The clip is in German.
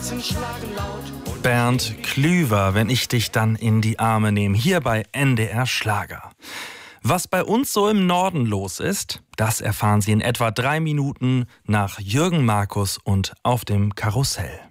Herzen schlagen laut. Bernd Klüver, wenn ich dich dann in die Arme nehme, hier bei NDR Schlager. Was bei uns so im Norden los ist, das erfahren Sie in etwa 3 Minuten nach Jürgen Markus und auf dem Karussell.